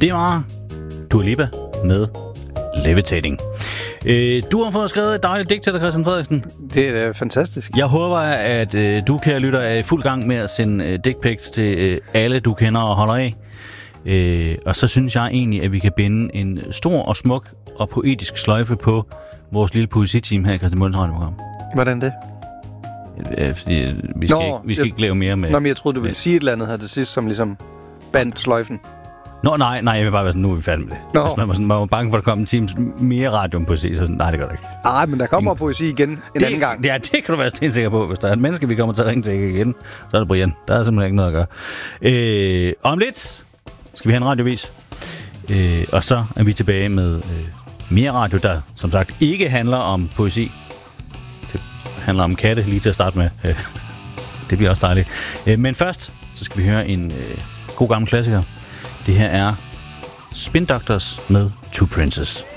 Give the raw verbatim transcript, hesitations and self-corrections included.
Det var Dua Lipa med Levitating. Øh, du har fået skrevet et dejligt digt til dig, Christian Frederiksen. Det er uh, fantastisk. Jeg håber, at øh, du, kære lytter, er i fuld gang med at sende øh, dick pics til øh, alle, du kender og holder af. Øh, og så synes jeg egentlig, at vi kan binde en stor og smuk og poetisk sløjfe på vores lille poesiteam her i Christian Møllens radioprogram. Hvordan det? Øh, fordi, vi skal, Nå, ikke, vi skal jeg, ikke lave mere med... Nå, men jeg troede, du ville med, sige et eller andet her til sidst, som ligesom bandt sløjfen. Nå, nej, nej, jeg vil bare være sådan, nu er vi færdige med det. Nå. Hvis man var, sådan, man var bange for, at der kom en times mere radio om poesi, så sådan, nej, det gør det ikke. Nej, men der kommer Ingen... poesi igen en det, anden gang. Ja, det kan du være stensikker på. Hvis der er et menneske, vi kommer til at ringe til igen, så er det Brian. Der er simpelthen ikke noget at gøre. Øh, om lidt skal vi have en radiovis. Øh, og så er vi tilbage med øh, mere radio, der som sagt ikke handler om poesi. Det handler om katte lige til at starte med. Øh, det bliver også dejligt. Øh, men først, så skal vi høre en øh, god gammel klassiker. Det her er Spin Doctors med Two Princes.